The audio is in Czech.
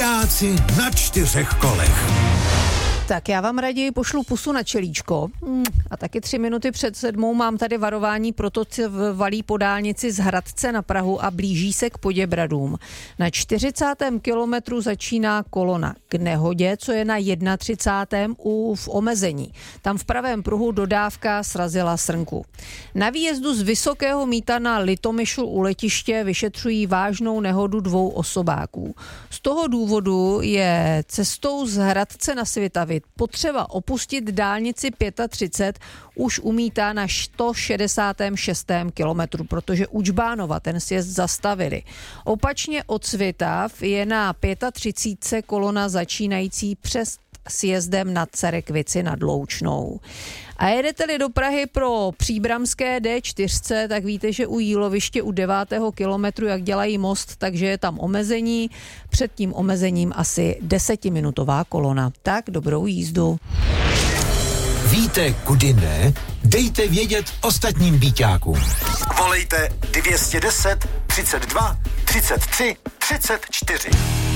Vojáci na 4 kolech. Tak já vám raději pošlu pusu na čelíčko. A taky 3 minuty před 7 mám tady varování pro to, co valí po dálnici z Hradce na Prahu a blíží se k Poděbradům. Na 40. kilometru začíná kolona k nehodě, co je na 31. v omezení. Tam v pravém pruhu dodávka srazila srnku. Na výjezdu z Vysokého Mýta na Litomyšl u letiště vyšetřují vážnou nehodu 2 osobáků. Z toho důvodu je cestou z Hradce na Svitavy potřeba opustit dálnici 35 už u Mýta na 166. kilometru, protože u Čbánova ten sjezd zastavili. Opačně od Svitav je na 35 kolona začínající přes sjezdem na Cerekvici nad Loučnou. A jedete-li do Prahy pro příbramské D4, tak víte, že u Jíloviště u 9. kilometru, jak dělají most, takže je tam omezení. Před tím omezením asi 10minutová kolona. Tak dobrou jízdu. Víte, kudy ne? Dejte vědět ostatním býťákům. Volejte 210 32 33 34.